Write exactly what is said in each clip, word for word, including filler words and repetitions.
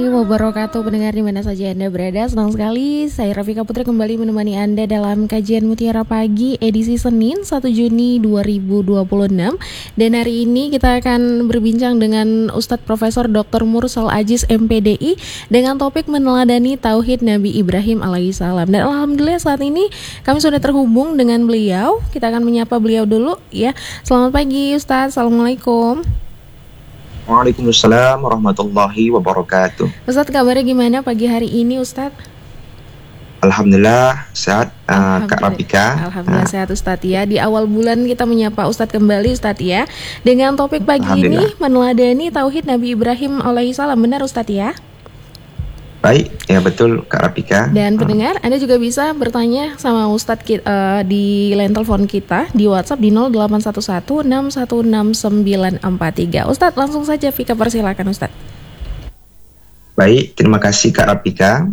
Wabarakatuh, pendengar di mana saja Anda berada. Senang sekali saya Rafika Putri kembali menemani Anda dalam kajian Mutiara Pagi edisi Senin satu Juni dua ribu dua puluh enam. Dan hari ini kita akan berbincang dengan Ustadz Profesor doktor Mursal Aziz M P D I dengan topik meneladani Tauhid Nabi Ibrahim alaihissalam. Dan alhamdulillah saat ini kami sudah terhubung dengan beliau. Kita akan menyapa beliau dulu ya. Selamat pagi Ustadz, Assalamualaikum. Waalaikumsalam warahmatullahi wabarakatuh. Ustadz, kabarnya gimana pagi hari ini Ustadz? Alhamdulillah sehat, uh, Kak Rafika. Alhamdulillah uh. sehat Ustadz ya. Di awal bulan kita menyapa Ustadz kembali Ustadz ya, dengan topik pagi ini meneladani Tauhid Nabi Ibrahim alaihissalam. Benar Ustadz ya? Baik, ya betul Kak Rafika. Dan pendengar, Anda juga bisa bertanya sama Ustadz kita, uh, di line telepon kita di WhatsApp di nol delapan satu satu enam satu enam sembilan empat tiga. Ustadz, langsung saja Vika persilakan Ustadz. Baik, terima kasih Kak Rafika.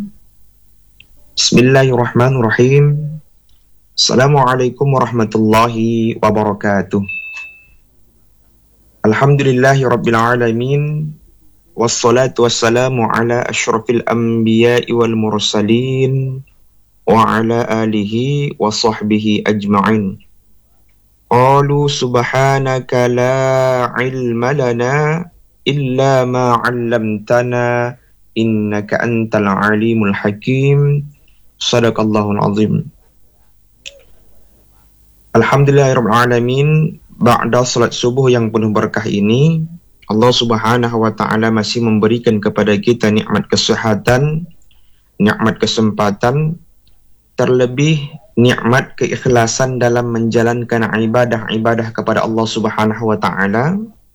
Bismillahirrahmanirrahim. Assalamualaikum warahmatullahi wabarakatuh. Alhamdulillahirabbil alamin. Wassalatu wassalamu ala asyrafil anbiya'i wal mursalin wa ala alihi wa sahbihi ajma'in. Qalu subhanaka la ilma lana illa ma 'allamtana innaka antal alimul hakim. Shadaqallahul azim. Alhamdulillahirabbil alamin. Ba'da salat subuh yang penuh berkah ini, Allah Subhanahu wa taala masih memberikan kepada kita nikmat kesehatan, nikmat kesempatan, terlebih nikmat keikhlasan dalam menjalankan ibadah-ibadah kepada Allah Subhanahu wa taala.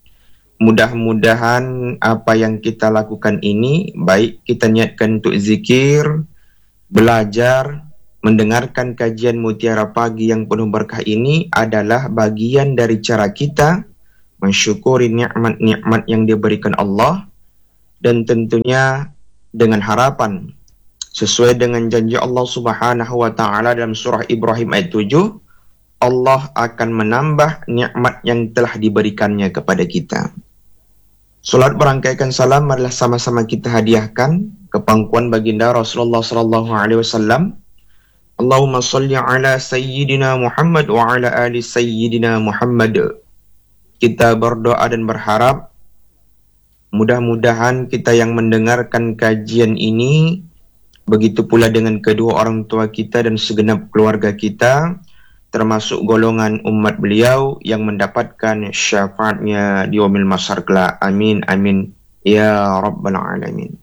Mudah-mudahan apa yang kita lakukan ini, baik kita niatkan untuk zikir, belajar, mendengarkan kajian Mutiara Pagi yang penuh berkah ini adalah bagian dari cara kita mensyukuri nikmat-nikmat yang diberikan Allah, dan tentunya dengan harapan sesuai dengan janji Allah Subhanahu wa taala dalam surah Ibrahim ayat tujuh, Allah akan menambah nikmat yang telah diberikannya kepada kita. Salat berangkaikan salam adalah sama-sama kita hadiahkan ke pangkuan baginda Rasulullah sallallahu alaihi wasallam. Allahumma shalli ala sayyidina Muhammad wa ala ali sayyidina Muhammad. Kita berdoa dan berharap mudah-mudahan kita yang mendengarkan kajian ini, begitu pula dengan kedua orang tua kita dan segenap keluarga kita, termasuk golongan umat beliau yang mendapatkan syafaatnya di yaumil mahsyar kelak. Amin amin ya rabbal alamin.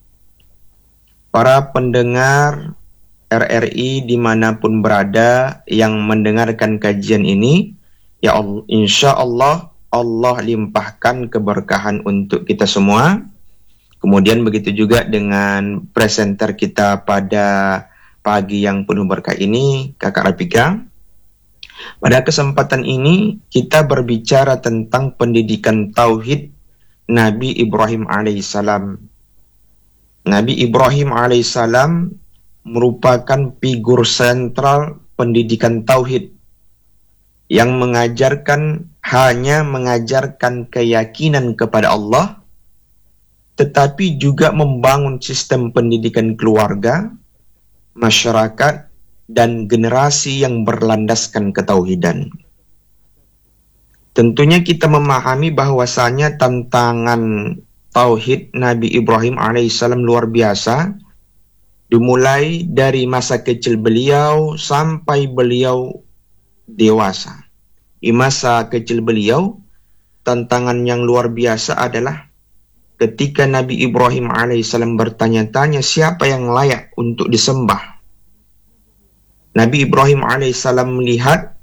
Para pendengar R R I dimanapun berada yang mendengarkan kajian ini, ya Allah, insya Allah Allah limpahkan keberkahan untuk kita semua. Kemudian begitu juga dengan presenter kita pada pagi yang penuh berkah ini, Kakak Rafika. Pada kesempatan ini kita berbicara tentang pendidikan Tauhid Nabi Ibrahim alaihissalam. Nabi Ibrahim alaihissalam merupakan figur sentral pendidikan Tauhid yang mengajarkan hanya mengajarkan keyakinan kepada Allah, tetapi juga membangun sistem pendidikan keluarga, masyarakat, dan generasi yang berlandaskan ketauhidan. Tentunya kita memahami bahwasanya tantangan Tauhid Nabi Ibrahim alaihissalam luar biasa, dimulai dari masa kecil beliau sampai beliau dewasa. Di masa kecil beliau, tantangan yang luar biasa adalah ketika Nabi Ibrahim alaihissalam bertanya-tanya siapa yang layak untuk disembah. Nabi Ibrahim alaihissalam melihat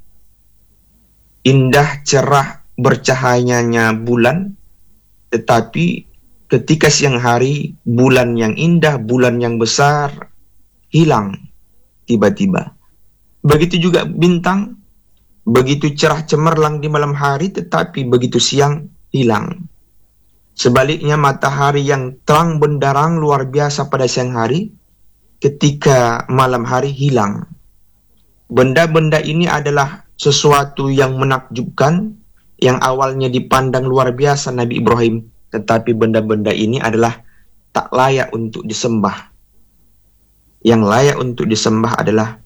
indah cerah bercahayanya bulan, tetapi ketika siang hari bulan yang indah, bulan yang besar hilang tiba-tiba. Begitu juga bintang, begitu cerah cemerlang di malam hari, tetapi begitu siang hilang. Sebaliknya matahari yang terang benderang luar biasa pada siang hari, ketika malam hari hilang. Benda-benda ini adalah sesuatu yang menakjubkan, yang awalnya dipandang luar biasa Nabi Ibrahim, tetapi benda-benda ini adalah tak layak untuk disembah. Yang layak untuk disembah adalah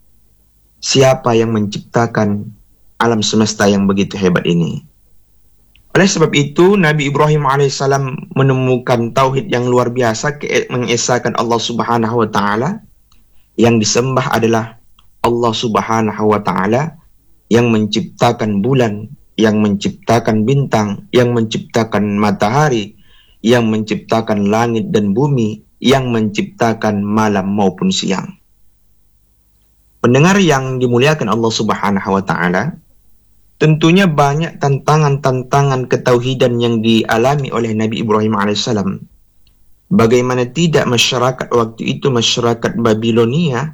siapa yang menciptakan alam semesta yang begitu hebat ini. Oleh sebab itu, Nabi Ibrahim alaihissalam menemukan tauhid yang luar biasa, mengesahkan Allah Subhanahu wa taala. Yang disembah adalah Allah Subhanahu wa taala yang menciptakan bulan, yang menciptakan bintang, yang menciptakan matahari, yang menciptakan langit dan bumi, yang menciptakan malam maupun siang. Pendengar yang dimuliakan Allah Subhanahu wa taala, tentunya banyak tantangan-tantangan ketauhidan yang dialami oleh Nabi Ibrahim alaihissalam. Bagaimana tidak masyarakat waktu itu, masyarakat Babilonia,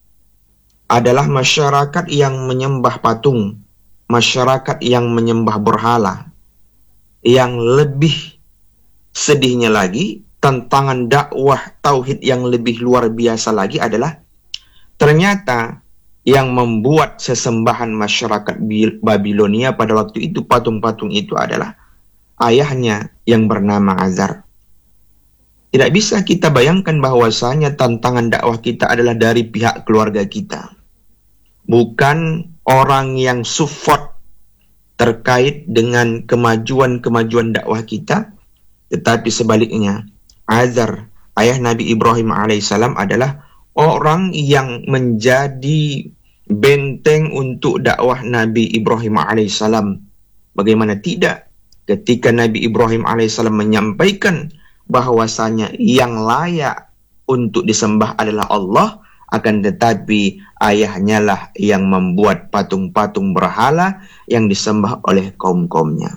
adalah masyarakat yang menyembah patung, masyarakat yang menyembah berhala. Yang lebih sedihnya lagi, tantangan dakwah tauhid yang lebih luar biasa lagi adalah ternyata yang membuat sesembahan masyarakat Babilonia pada waktu itu, patung-patung itu adalah ayahnya yang bernama Azar. Tidak bisa kita bayangkan bahwasanya tantangan dakwah kita adalah dari pihak keluarga kita. Bukan orang yang support terkait dengan kemajuan-kemajuan dakwah kita, tetapi sebaliknya, Azar, ayah Nabi Ibrahim alaihissalam adalah orang yang menjadi benteng untuk dakwah Nabi Ibrahim alaihissalam. Bagaimana tidak, ketika Nabi Ibrahim alaihissalam menyampaikan bahwasanya yang layak untuk disembah adalah Allah, akan tetapi ayahnya lah yang membuat patung-patung berhala yang disembah oleh kaum-kaumnya.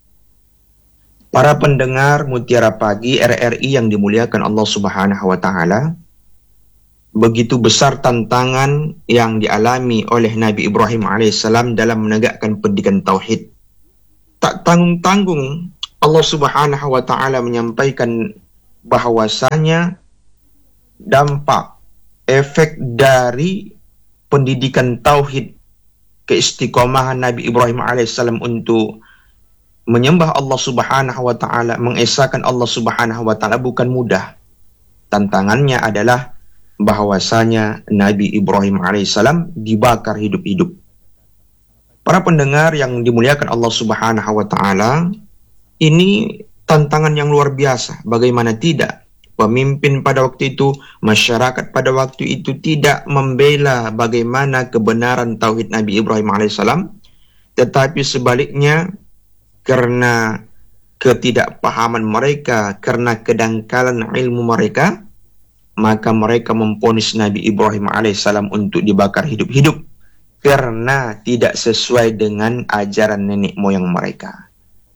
Para pendengar Mutiara Pagi R R I yang dimuliakan Allah Subhanahu wa taala, begitu besar tantangan yang dialami oleh Nabi Ibrahim alaihissalam dalam menegakkan pendidikan tauhid. Tak tanggung-tanggung Allah Subhanahu wa taala menyampaikan bahwasanya dampak efek dari pendidikan tauhid, keistiqomahan Nabi Ibrahim alaihissalam untuk menyembah Allah Subhanahu wa taala, mengesahkan Allah Subhanahu wa taala bukan mudah. Tantangannya adalah bahwasanya Nabi Ibrahim alaihissalam dibakar hidup-hidup. Para pendengar yang dimuliakan Allah Subhanahu wa taala, ini tantangan yang luar biasa. Bagaimana tidak? Pemimpin pada waktu itu, masyarakat pada waktu itu tidak membela bagaimana kebenaran tauhid Nabi Ibrahim alaihissalam, tetapi sebaliknya karena ketidakpahaman mereka, karena kedangkalan ilmu mereka, maka mereka memponis Nabi Ibrahim alaihissalam untuk dibakar hidup-hidup karena tidak sesuai dengan ajaran nenek moyang mereka.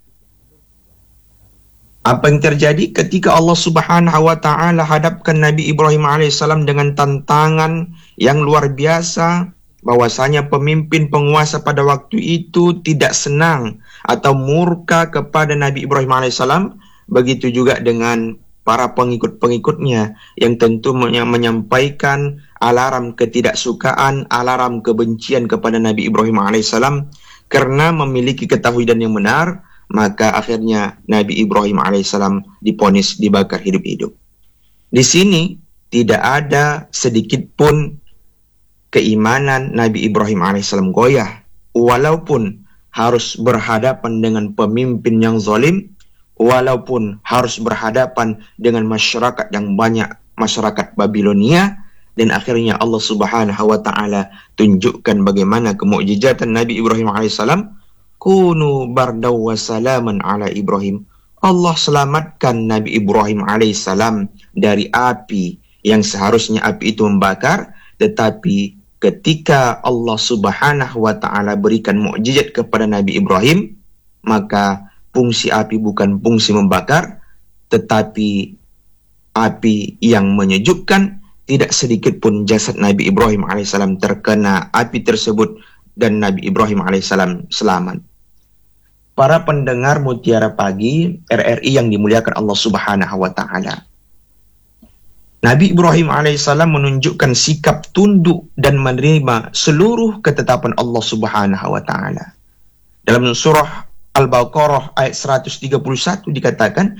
Apa yang terjadi ketika Allah Subhanahu wa taala hadapkan Nabi Ibrahim alaihissalam dengan tantangan yang luar biasa, bahwasanya pemimpin penguasa pada waktu itu tidak senang atau murka kepada Nabi Ibrahim alaihissalam, begitu juga dengan para pengikut-pengikutnya yang tentu menyampaikan alarm ketidaksukaan, alarm kebencian kepada Nabi Ibrahim alaihissalam karena memiliki ketauhidan yang benar. Maka akhirnya Nabi Ibrahim alaihissalam diponis dibakar hidup-hidup. Di sini tidak ada sedikit pun keimanan Nabi Ibrahim alaihissalam goyah, walaupun harus berhadapan dengan pemimpin yang zalim, walaupun harus berhadapan dengan masyarakat yang banyak, masyarakat Babilonia, dan akhirnya Allah Subhanahu wa taala tunjukkan bagaimana kemukjizatan Nabi Ibrahim alaihissalam. Kunu bardaw wa salaman ala Ibrahim. Allah selamatkan Nabi Ibrahim alaihissalam dari api yang seharusnya api itu membakar, tetapi ketika Allah Subhanahu wa taala berikan mukjizat kepada Nabi Ibrahim, maka fungsi api bukan fungsi membakar, tetapi api yang menyejukkan. Tidak sedikit pun jasad Nabi Ibrahim alaihissalam terkena api tersebut dan Nabi Ibrahim alaihissalam selamat. Para pendengar Mutiara Pagi R R I yang dimuliakan Allah Subhanahu wa taala, Nabi Ibrahim alaihissalam menunjukkan sikap tunduk dan menerima seluruh ketetapan Allah Subhanahu wa taala. Dalam surah Al-Baqarah ayat seratus tiga puluh satu dikatakan,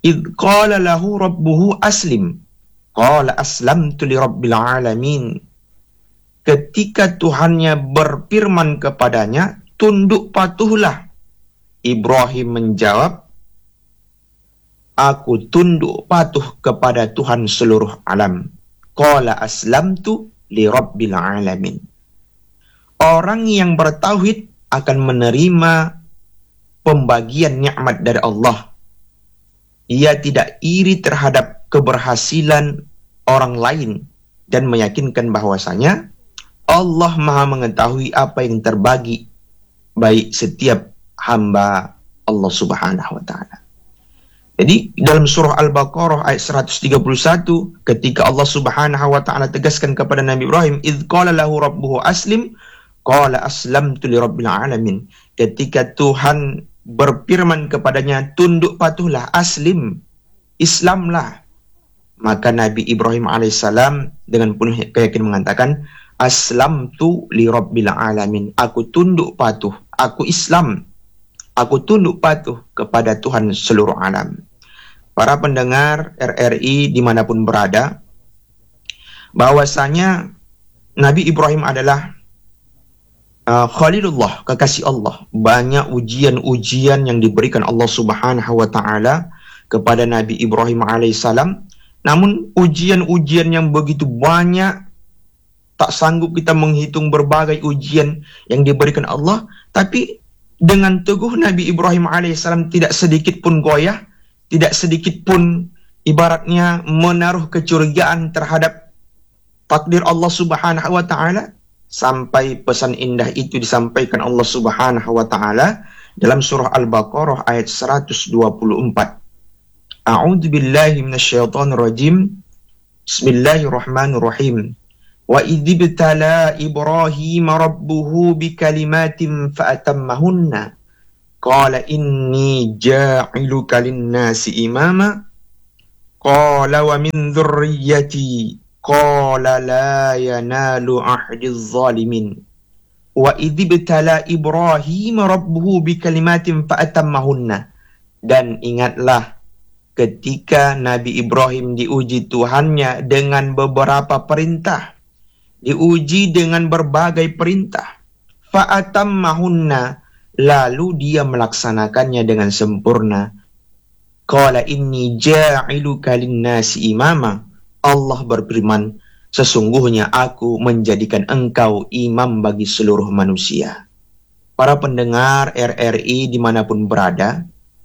Idh qala lahu rabbuhu aslim. Qala aslamtu li rabbil alamin. Ketika Tuhannya berfirman kepadanya, tunduk patuhlah. Ibrahim menjawab, aku tunduk patuh kepada Tuhan seluruh alam. Qala aslamtu li rabbil alamin. Orang yang bertauhid akan menerima pembagian nikmat dari Allah. Ia tidak iri terhadap keberhasilan orang lain dan meyakinkan bahwasanya Allah Maha mengetahui apa yang terbagi baik setiap hamba Allah Subhanahu wa taala. Jadi dalam surah Al-Baqarah ayat seratus tiga puluh satu, ketika Allah Subhanahu wa taala tegaskan kepada Nabi Ibrahim, idz qala lahu rabbuhu aslim, qala aslamtu li rabbil alamin. Ketika Tuhan berfirman kepadanya, tunduk patuhlah, aslim, Islamlah. Maka Nabi Ibrahim alaihissalam dengan penuh keyakinan mengatakan, aslamtu li rabbil alamin. Aku tunduk patuh, aku Islam, aku tunduk patuh kepada Tuhan seluruh alam. Para pendengar R R I dimanapun berada, bahwasanya Nabi Ibrahim adalah uh, Khalilullah, kekasih Allah. Banyak ujian-ujian yang diberikan Allah Subhanahu wa taala kepada Nabi Ibrahim alaihissalam. Namun ujian-ujian yang begitu banyak, tak sanggup kita menghitung berbagai ujian yang diberikan Allah. Tapi dengan teguh Nabi Ibrahim alaihissalam tidak sedikit pun goyah, tidak sedikit pun ibaratnya menaruh kecurigaan terhadap takdir Allah Subhanahu wa taala, sampai pesan indah itu disampaikan Allah Subhanahu wa taala dalam surah Al-Baqarah ayat seratus dua puluh empat. A'udzu billahi minasyaitonir rajim. Bismillahirrahmanirrahim. Wa idzibtala Ibrahim rabbuhu bikalimatin fa'atammahunna. Qala inni ja'iluka lin-nasi imama. Qala wa min dzurriyyati. Qala la yanalu ahdiz zalimin. Wa idzibtala Ibrahim rabbuhu bikalimatin fa'atammahunna. Dan ingatlah ketika Nabi Ibrahim diuji Tuhannya dengan beberapa perintah, diuji dengan berbagai perintah. Fa'atammahunna, lalu dia melaksanakannya dengan sempurna. Qala inni ja'iluka lin-nasi imama. Allah berfirman, sesungguhnya aku menjadikan engkau imam bagi seluruh manusia. Para pendengar R R I dimanapun berada,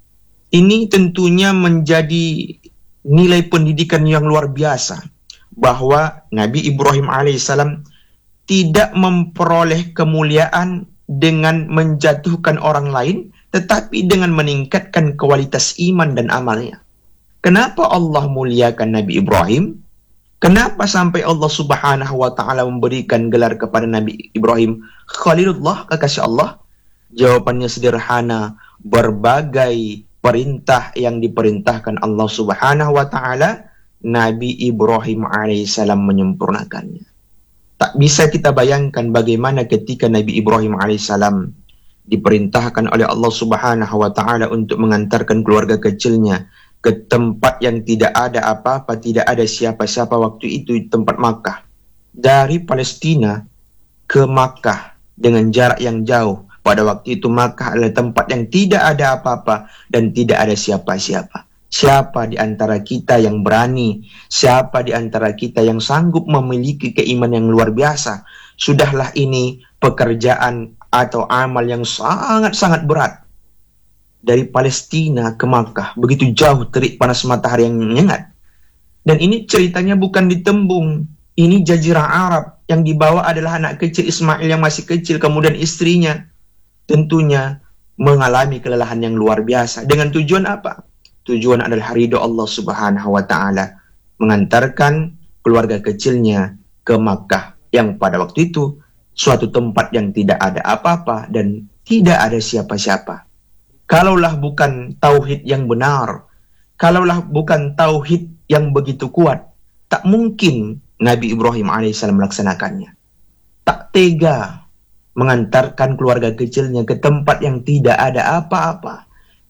ini tentunya menjadi nilai pendidikan yang luar biasa, bahwa Nabi Ibrahim alaihissalam tidak memperoleh kemuliaan dengan menjatuhkan orang lain, tetapi dengan meningkatkan kualitas iman dan amalnya. Kenapa Allah muliakan Nabi Ibrahim? Kenapa sampai Allah Subhanahu wa taala memberikan gelar kepada Nabi Ibrahim Khalilullah, kekasih Allah? Jawabannya sederhana, berbagai perintah yang diperintahkan Allah Subhanahu wa taala, Nabi Ibrahim alaihissalam menyempurnakannya. Tak bisa kita bayangkan bagaimana ketika Nabi Ibrahim alaihissalam diperintahkan oleh Allah Subhanahu wa taala untuk mengantarkan keluarga kecilnya ke tempat yang tidak ada apa-apa, tidak ada siapa-siapa waktu itu, di tempat Makkah. Dari Palestina ke Makkah dengan jarak yang jauh. Pada waktu itu Makkah adalah tempat yang tidak ada apa-apa dan tidak ada siapa-siapa. Siapa di antara kita yang berani? Siapa di antara kita yang sanggup memiliki keimanan yang luar biasa? Sudahlah ini pekerjaan atau amal yang sangat-sangat berat. Dari Palestina ke Makkah, begitu jauh terik panas matahari yang menyengat. Dan ini ceritanya bukan di Tembung. Ini Jazirah Arab. Yang dibawa adalah anak kecil Ismail yang masih kecil, kemudian istrinya. Tentunya mengalami kelelahan yang luar biasa. Dengan tujuan apa? Tujuan adalah ridho Allah Subhanahu wa taala, mengantarkan keluarga kecilnya ke Makkah, yang pada waktu itu suatu tempat yang tidak ada apa-apa dan tidak ada siapa-siapa. Kalaulah bukan tauhid yang benar, kalaulah bukan tauhid yang begitu kuat, tak mungkin Nabi Ibrahim alaihissalam melaksanakannya. Tak tega mengantarkan keluarga kecilnya ke tempat yang tidak ada apa-apa,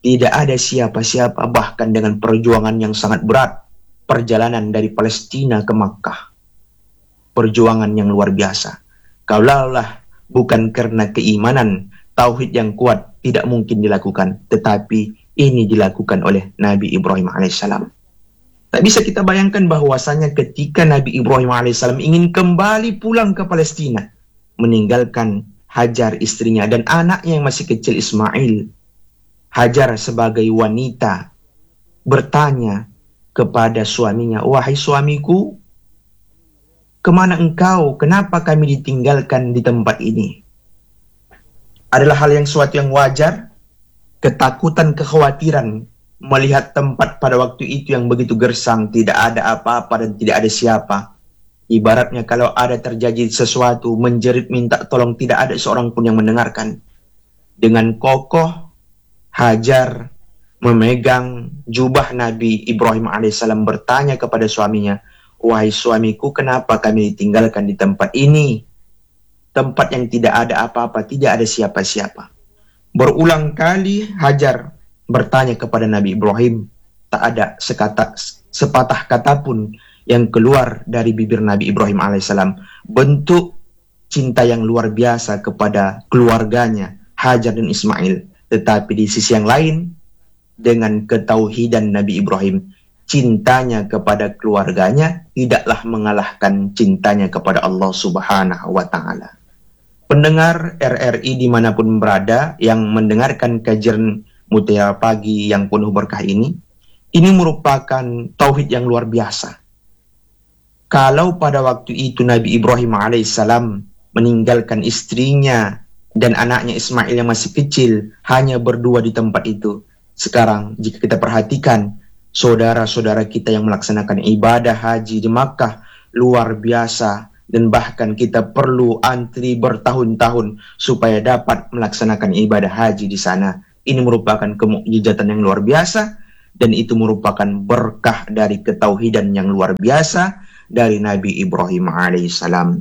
tidak ada siapa-siapa, bahkan dengan perjuangan yang sangat berat, perjalanan dari Palestina ke Makkah, perjuangan yang luar biasa. Kalaulah bukan karena keimanan, tauhid yang kuat, tidak mungkin dilakukan, tetapi ini dilakukan oleh Nabi Ibrahim alaihissalam. Tak bisa kita bayangkan bahwasanya ketika Nabi Ibrahim alaihissalam ingin kembali pulang ke Palestina, meninggalkan Hajar istrinya dan anaknya yang masih kecil Ismail, Hajar sebagai wanita bertanya kepada suaminya, "Wahai suamiku, kemana engkau? Kenapa kami ditinggalkan di tempat ini?" Adalah hal yang suatu yang wajar, ketakutan, kekhawatiran melihat tempat pada waktu itu yang begitu gersang, tidak ada apa-apa dan tidak ada siapa. Ibaratnya kalau ada terjadi sesuatu, menjerit minta tolong, tidak ada seorang pun yang mendengarkan. Dengan kokoh, Hajar memegang jubah Nabi Ibrahim alaihissalam bertanya kepada suaminya, "Wahai suamiku, kenapa kami ditinggalkan di tempat ini? Tempat yang tidak ada apa-apa, tidak ada siapa-siapa." Berulang kali Hajar bertanya kepada Nabi Ibrahim, tak ada sekata, sepatah kata pun yang keluar dari bibir Nabi Ibrahim alaihissalam. Bentuk cinta yang luar biasa kepada keluarganya, Hajar dan Ismail. Tetapi di sisi yang lain, dengan ketauhidan Nabi Ibrahim, cintanya kepada keluarganya tidaklah mengalahkan cintanya kepada Allah Subhanahu wa Ta'ala. Pendengar R R I dimanapun berada yang mendengarkan kajian Mutiara Pagi yang penuh berkah ini, ini merupakan tauhid yang luar biasa. Kalau pada waktu itu Nabi Ibrahim alaihissalam meninggalkan istrinya dan anaknya Ismail yang masih kecil, hanya berdua di tempat itu. Sekarang jika kita perhatikan, saudara-saudara kita yang melaksanakan ibadah haji di Makkah, luar biasa. Dan bahkan kita perlu antri bertahun-tahun supaya dapat melaksanakan ibadah haji di sana. Ini merupakan kemukjizatan yang luar biasa, dan itu merupakan berkah dari ketauhidan yang luar biasa dari Nabi Ibrahim alaihissalam.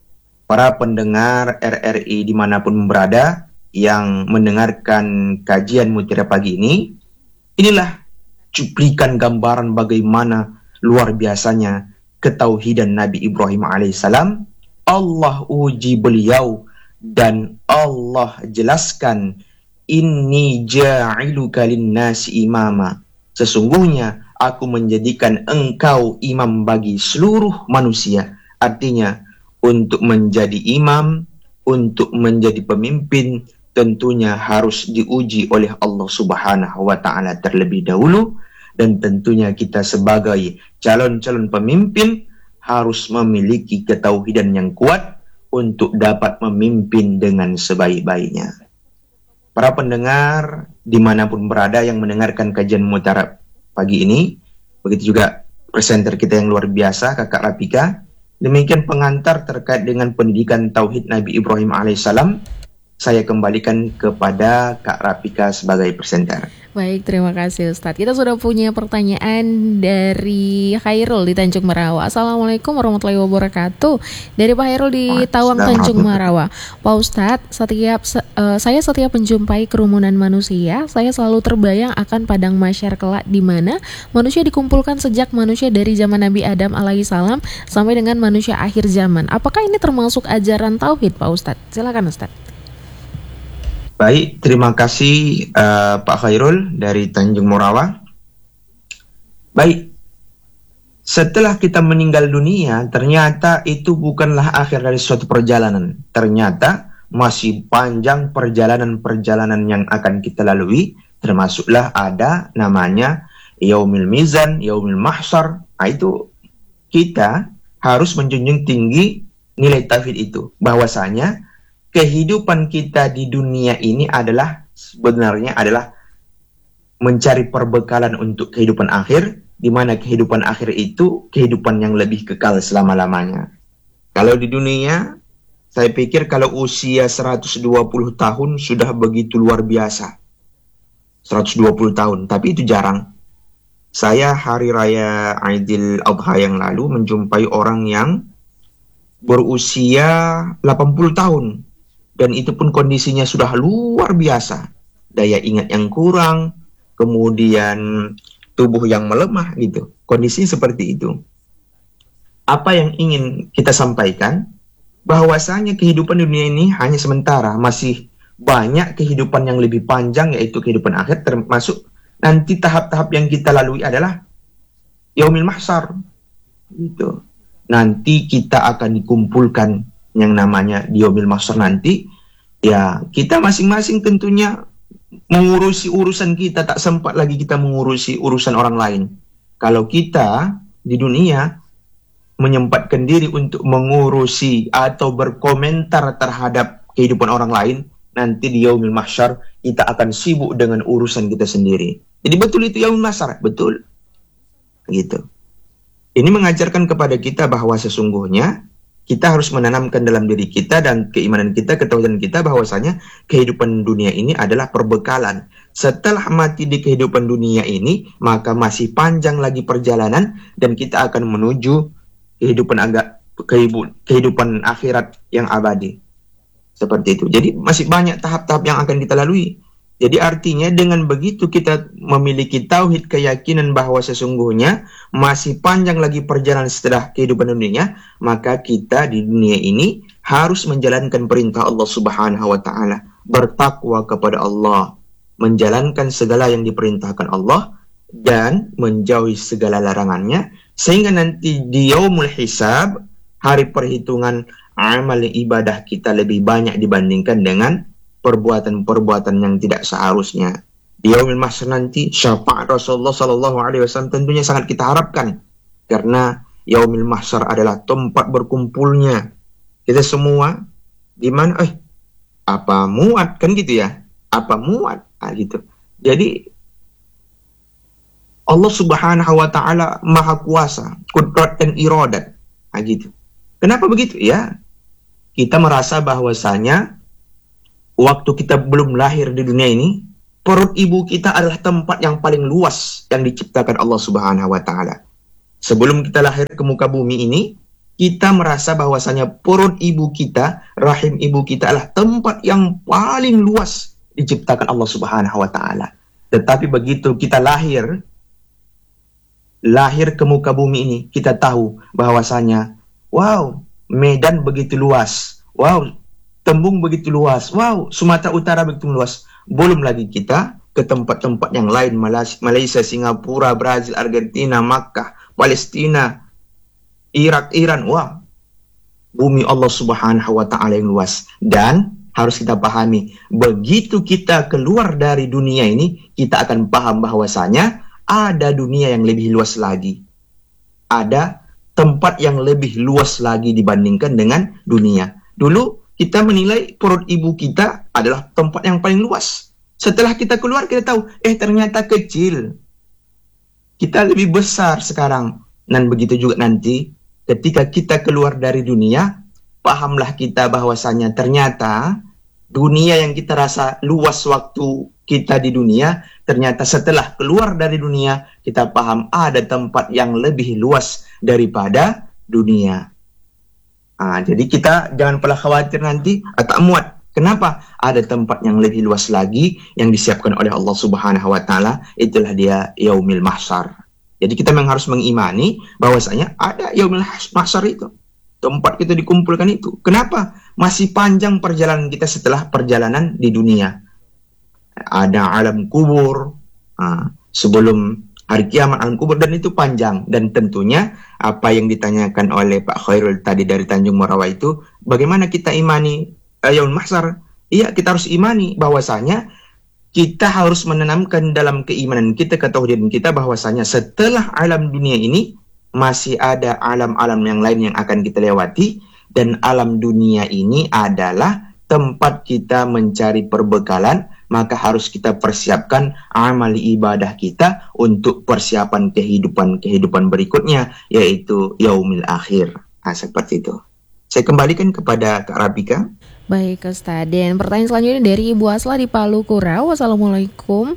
Para pendengar R R I dimanapun berada yang mendengarkan kajian Mutiara Pagi ini, inilah cuplikan gambaran bagaimana luar biasanya ketauhidan Nabi Ibrahim alaihissalam. Allah uji beliau dan Allah jelaskan, "Inni ja'iluka linnasi imama." Sesungguhnya aku menjadikan engkau imam bagi seluruh manusia. Artinya untuk menjadi imam, untuk menjadi pemimpin, tentunya harus diuji oleh Allah Subhanahu wa Ta'ala terlebih dahulu. Dan tentunya kita sebagai calon-calon pemimpin harus memiliki ketauhidan yang kuat untuk dapat memimpin dengan sebaik-baiknya. Para pendengar dimanapun berada yang mendengarkan kajian Mutiara Pagi ini, begitu juga presenter kita yang luar biasa, Kakak Rafika. Demikian pengantar terkait dengan pendidikan tauhid Nabi Ibrahim alaihissalam. Saya kembalikan kepada Kak Rafika sebagai presenter. Baik, terima kasih Ustadz. Kita sudah punya pertanyaan dari Khairul di Tanjung Merawa. Assalamualaikum warahmatullahi wabarakatuh. Dari Pak Khairul di Tawang, Tanjung Merawa. Pak Ustadz, setiap uh, saya setiap menjumpai kerumunan manusia, saya selalu terbayang akan padang mahsyar kelak di mana manusia dikumpulkan sejak manusia dari zaman Nabi Adam alaihissalam sampai dengan manusia akhir zaman. Apakah ini termasuk ajaran tauhid, Pak Ustadz? Silakan Ustadz. Baik, terima kasih uh, Pak Khairul dari Tanjung Merawa. Baik, setelah kita meninggal dunia, ternyata itu bukanlah akhir dari suatu perjalanan. Ternyata masih panjang perjalanan-perjalanan yang akan kita lalui, termasuklah ada namanya Yaumil Mizan, Yaumil Mahsyar. Nah, itu kita harus menjunjung tinggi nilai tauhid itu, bahwasanya kehidupan kita di dunia ini adalah sebenarnya adalah mencari perbekalan untuk kehidupan akhir, di mana kehidupan akhir itu kehidupan yang lebih kekal selama-lamanya. Kalau di dunia, saya pikir kalau usia seratus dua puluh tahun sudah begitu luar biasa. seratus dua puluh tahun, tapi itu jarang. Saya hari raya Aidil Adha yang lalu menjumpai orang yang berusia delapan puluh tahun. Dan itu pun kondisinya sudah luar biasa. Daya ingat yang kurang, kemudian tubuh yang melemah gitu. Kondisinya seperti itu. Apa yang ingin kita sampaikan, bahwasanya kehidupan dunia ini hanya sementara, masih banyak kehidupan yang lebih panjang, yaitu kehidupan akhir, termasuk nanti tahap-tahap yang kita lalui adalah yaumil mahsyar gitu. Nanti kita akan dikumpulkan yang namanya di yaumil mahsyar nanti. Ya, kita masing-masing tentunya mengurusi urusan kita, tak sempat lagi kita mengurusi urusan orang lain. Kalau kita di dunia menyempatkan diri untuk mengurusi atau berkomentar terhadap kehidupan orang lain, nanti di yaumil mahsyar kita akan sibuk dengan urusan kita sendiri. Jadi betul itu yaumil mahsyar, betul. Gitu. Ini mengajarkan kepada kita bahwa sesungguhnya kita harus menanamkan dalam diri kita dan keimanan kita, ketahuan kita bahwasanya kehidupan dunia ini adalah perbekalan. Setelah mati di kehidupan dunia ini, maka masih panjang lagi perjalanan dan kita akan menuju kehidupan agak kehidupan akhirat yang abadi. Seperti itu. Jadi masih banyak tahap-tahap yang akan kita lalui. Jadi artinya dengan begitu kita memiliki tauhid, keyakinan bahwa sesungguhnya masih panjang lagi perjalanan setelah kehidupan dunia, maka kita di dunia ini harus menjalankan perintah Allah Subhanahu wa taala, bertakwa kepada Allah, menjalankan segala yang diperintahkan Allah dan menjauhi segala larangannya, sehingga nanti di yaumul hisab, hari perhitungan, amal ibadah kita lebih banyak dibandingkan dengan perbuatan-perbuatan yang tidak seharusnya. Di yaumil mahsyar nanti syafaat Rasulullah sallallahu alaihi wasallam tentunya sangat kita harapkan, karena yaumil mahsyar adalah tempat berkumpulnya kita semua. Di mana eh apa muat kan gitu ya? Apa muat? Ah, gitu. Jadi Allah Subhanahu wa taala Maha Kuasa, kudrat dan iradat. Ah, gitu. Kenapa begitu? Ya, kita merasa bahwasanya waktu kita belum lahir di dunia ini, perut ibu kita adalah tempat yang paling luas yang diciptakan Allah Subhanahu wa taala. Sebelum kita lahir ke muka bumi ini, kita merasa bahwasanya perut ibu kita, rahim ibu kita adalah tempat yang paling luas diciptakan Allah Subhanahu wa taala. Tetapi begitu kita lahir lahir ke muka bumi ini, kita tahu bahwasanya wow, Medan begitu luas. Wow, Tembung begitu luas. Wow, Sumatera Utara begitu luas. Belum lagi kita ke tempat-tempat yang lain, Malaysia, Singapura, Brazil, Argentina, Makkah, Palestina, Irak, Iran. Wah, bumi Allah Subhanahu wa taala yang luas. Dan harus kita pahami, begitu kita keluar dari dunia ini, kita akan paham bahwasanya ada dunia yang lebih luas lagi. Ada tempat yang lebih luas lagi dibandingkan dengan dunia. Dulu kita menilai perut ibu kita adalah tempat yang paling luas. Setelah kita keluar, kita tahu, eh ternyata kecil. Kita lebih besar sekarang. Dan begitu juga nanti, ketika kita keluar dari dunia, pahamlah kita bahwasanya ternyata dunia yang kita rasa luas waktu kita di dunia, ternyata setelah keluar dari dunia, kita paham ada tempat yang lebih luas daripada dunia. Ah, jadi kita jangan pernah khawatir nanti atau muat. Kenapa? Ada tempat yang lebih luas lagi yang disiapkan oleh Allah Subhanahu wa taala, itulah dia yaumil mahsyar. Jadi kita memang harus mengimani bahwasanya ada yaumil mahsyar itu. Tempat kita dikumpulkan itu. Kenapa? Masih panjang perjalanan kita setelah perjalanan di dunia. Ada alam kubur, ah, sebelum hari kiamat, alam kubur, dan itu panjang. Dan tentunya apa yang ditanyakan oleh Pak Khairul tadi dari Tanjung Morawa itu, bagaimana kita imani uh, yaumul mahsyar? Iya, kita harus imani bahwasanya kita harus menanamkan dalam keimanan kita, ketauhidan kita, bahwasanya setelah alam dunia ini masih ada alam-alam yang lain yang akan kita lewati, dan alam dunia ini adalah tempat kita mencari perbekalan. Maka harus kita persiapkan amal ibadah kita untuk persiapan kehidupan-kehidupan berikutnya, yaitu yaumil akhir. Nah, seperti itu. Saya kembalikan kepada Kak Rabika. Baik, Ustaz. Dan pertanyaan selanjutnya dari Ibu Asla di Palu Kurau. Wassalamualaikum.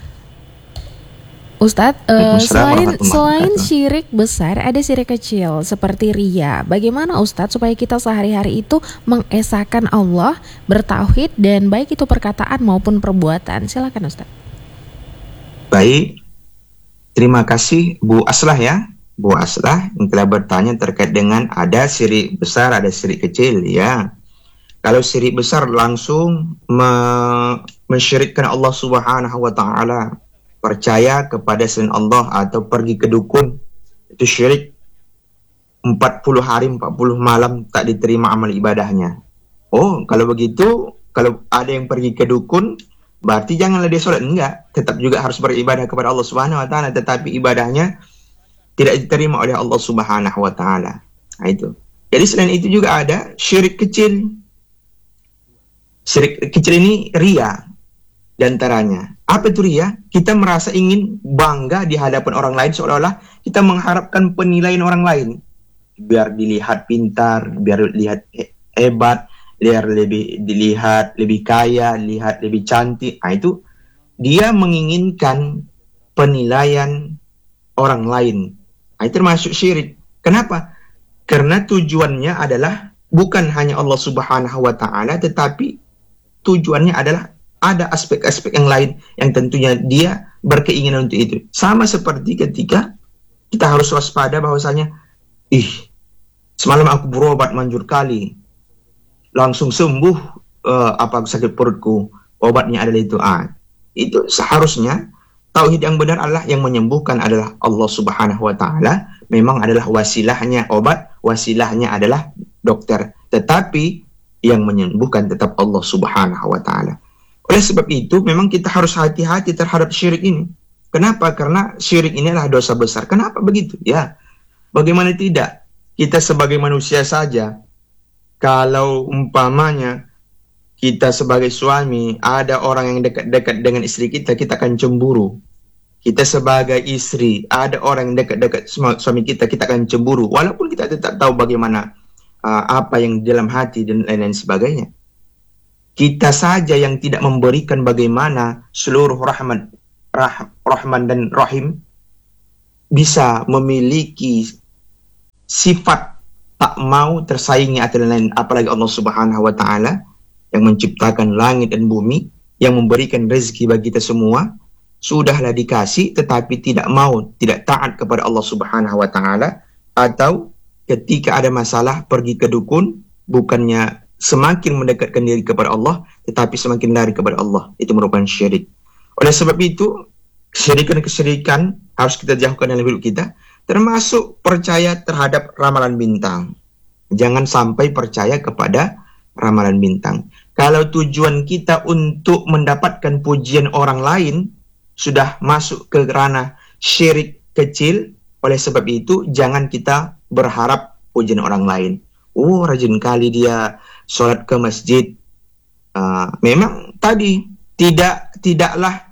Ustadz, uh, selain selain syirik besar, ada syirik kecil seperti riya. Bagaimana Ustadz supaya kita sehari-hari itu mengesahkan Allah, bertauhid, dan baik itu perkataan maupun perbuatan? Silakan Ustadz. Baik, terima kasih Bu Aslah ya. Bu Aslah yang telah bertanya terkait dengan ada syirik besar, ada syirik kecil ya. Kalau syirik besar langsung me- mensyirikkan Allah Subhanahu wa taala, percaya kepada selain Allah atau pergi ke dukun, itu syirik. Empat puluh hari empat puluh malam tak diterima amal ibadahnya. Oh, kalau begitu, kalau ada yang pergi ke dukun, berarti janganlah dia sholat. Enggak, tetap juga harus beribadah kepada Allah Subhanahu wa taala, tetapi ibadahnya tidak diterima oleh Allah Subhanahu wa taala. Nah, itu. Jadi selain itu juga ada syirik kecil. Syirik kecil ini ria di antaranya. Apa itu ria? Kita merasa ingin bangga di hadapan orang lain, seolah-olah kita mengharapkan penilaian orang lain. Biar dilihat pintar, biar dilihat hebat, biar lebih dilihat lebih kaya, lihat lebih cantik. Nah, itu dia menginginkan penilaian orang lain. Nah, itu termasuk syirik. Kenapa? Karena tujuannya adalah bukan hanya Allah Subhanahu wa taala, tetapi tujuannya adalah ada aspek-aspek yang lain yang tentunya dia berkeinginan untuk itu. Sama seperti ketika kita harus waspada bahwasanya, ih, semalam aku berobat manjur kali, langsung sembuh uh, apa sakit perutku, obatnya adalah itu. Ah, itu seharusnya tauhid yang benar adalah yang menyembuhkan adalah Allah Subhanahu wa taala, memang adalah wasilahnya obat, wasilahnya adalah dokter, tetapi yang menyembuhkan tetap Allah Subhanahu wa taala. Oleh sebab itu memang kita harus hati-hati terhadap syirik ini. Kenapa? Karena syirik ini adalah dosa besar. Kenapa begitu? Ya, bagaimana tidak? Kita sebagai manusia saja, kalau umpamanya kita sebagai suami, ada orang yang dekat-dekat dengan istri kita, kita akan cemburu. Kita sebagai istri, ada orang yang dekat-dekat suami kita, kita akan cemburu. Walaupun kita tidak tahu bagaimana uh, apa yang di dalam hati dan lain-lain sebagainya. Kita saja yang tidak memberikan bagaimana seluruh rahmat, rah, Rahman dan Rahim bisa memiliki sifat tak mau tersaingi atau lain, apalagi Allah Subhanahu wa taala yang menciptakan langit dan bumi, yang memberikan rezeki bagi kita semua, sudahlah dikasih tetapi tidak mau, tidak taat kepada Allah Subhanahu wa taala, atau ketika ada masalah pergi ke dukun, bukannya semakin mendekatkan diri kepada Allah tetapi semakin lari kepada Allah. Itu merupakan syirik. Oleh sebab itu, kesyirikan-kesyirikan harus kita jauhkan dalam hidup kita, termasuk percaya terhadap ramalan bintang. Jangan sampai percaya kepada ramalan bintang. Kalau tujuan kita untuk mendapatkan pujian orang lain, sudah masuk ke ranah syirik kecil. Oleh sebab itu, jangan kita berharap pujian orang lain. Oh, rajin kali dia sholat ke masjid. Uh, memang tadi tidak tidaklah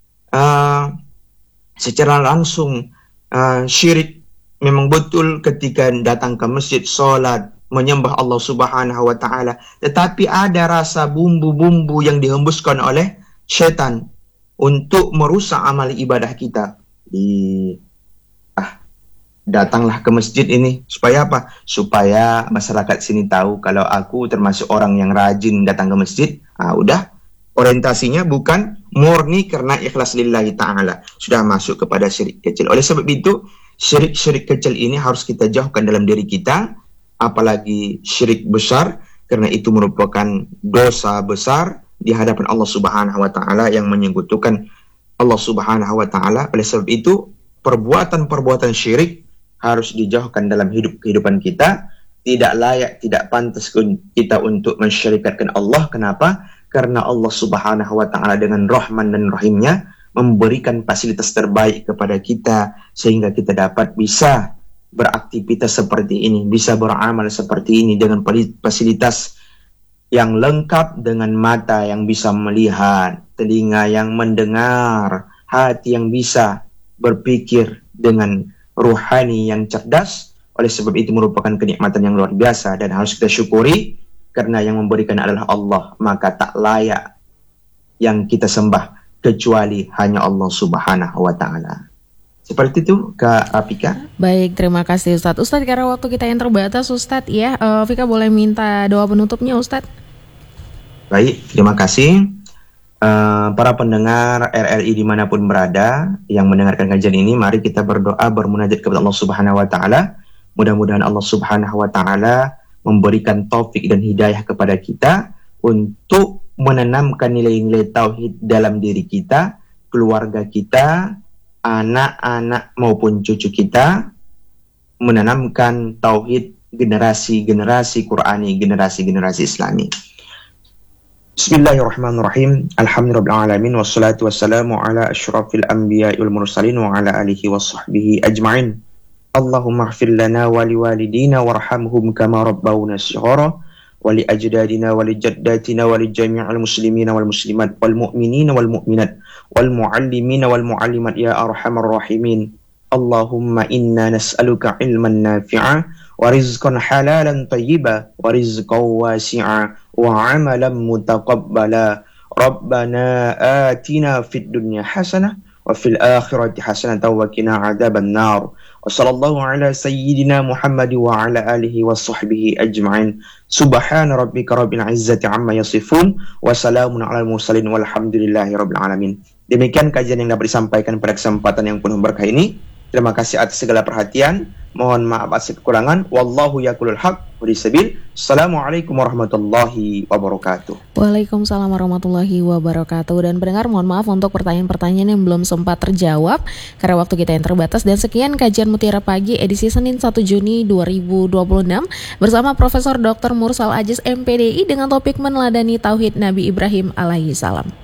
uh, secara langsung uh, syirik. Memang betul ketika datang ke masjid, sholat, menyembah Allah Subhanahu wa taala, tetapi ada rasa bumbu-bumbu yang dihembuskan oleh syaitan untuk merusak amal ibadah kita. Di ah datanglah ke masjid ini supaya apa? Supaya masyarakat sini tahu kalau aku termasuk orang yang rajin datang ke masjid. Ah, udah, orientasinya bukan murni karena ikhlas lillahi ta'ala, sudah masuk kepada syirik kecil. Oleh sebab itu, syirik-syirik kecil ini harus kita jauhkan dalam diri kita, apalagi syirik besar, karena itu merupakan dosa besar di hadapan Allah Subhanahu wa taala yang menyekutukan Allah Subhanahu wa taala. Oleh sebab itu, perbuatan-perbuatan syirik harus dijauhkan dalam hidup kehidupan kita. Tidak layak, tidak pantas kita untuk mensyirikatkan Allah. Kenapa? Karena Allah Subhanahu wa taala dengan Rahman dan Rahimnya memberikan fasilitas terbaik kepada kita sehingga kita dapat bisa beraktivitas seperti ini, bisa beramal seperti ini dengan fasilitas yang lengkap, dengan mata yang bisa melihat, telinga yang mendengar, hati yang bisa berpikir dengan ruhani yang cerdas. Oleh sebab itu merupakan kenikmatan yang luar biasa dan harus kita syukuri, karena yang memberikan adalah Allah, maka tak layak yang kita sembah kecuali hanya Allah Subhanahu wa taala. Seperti itu, Kak Rafika. Baik, terima kasih Ustadz. Ustadz, karena waktu kita yang terbatas Ustadz ya, uh, Fika boleh minta doa penutupnya Ustadz? Baik, terima kasih. Uh, para pendengar R R I dimanapun berada yang mendengarkan kajian ini, mari kita berdoa bermunajat kepada Allah Subhanahu Wa Taala. Mudah-mudahan Allah Subhanahu Wa Taala memberikan taufik dan hidayah kepada kita untuk menanamkan nilai-nilai tauhid dalam diri kita, keluarga kita, anak-anak maupun cucu kita, menanamkan tauhid generasi-generasi Qurani, generasi-generasi Islami. Bismillahirrahmanirrahim. Alhamdulillahirrahmanirrahim. Wassalatu wassalamu ala ashrafil anbiya wal mursalin wa ala alihi wa sahbihi ajma'in. Allahumma ighfir lana wa liwalidina warhamhum kama rabbawna shighara wa li ajdadina wa li jaddatina wa li jami'il muslimina wal muslimat wal mu'minina wal mu'minat wal mu'allimina wal mu'allimat ya arhamar rahimin. Allahumma inna nas'aluka ilman nafi'a wa rizqan halalan tayyiba wa rizqan wasi'a wa amalan mutaqabbala. Rabbana atina fid dunya hasanah wa fil akhirati hasanah wa qina adzaban nar. Wa sallallahu ala sayyidina Muhammad wa ala alihi wa sahbihi ajma'in. Subhana rabbika rabbil izzati amma yasifun wa salamun alal mursalin walhamdulillahi rabbil alamin. Demikian kajian yang dapat disampaikan pada kesempatan yang penuh berkah ini. Terima kasih atas segala perhatian. Mohon maaf atas kekurangan. Wallahu yaqulul haq wa bisabil. Assalamualaikum warahmatullahi wabarakatuh. Waalaikumsalam warahmatullahi wabarakatuh. Dan pendengar, mohon maaf untuk pertanyaan-pertanyaan yang belum sempat terjawab karena waktu kita yang terbatas. Dan sekian kajian Mutiara Pagi edisi Senin satu Juni dua ribu dua puluh enam bersama Profesor Doktor Mursal Aziz M P D I dengan topik meneladani tauhid Nabi Ibrahim alaihi salam.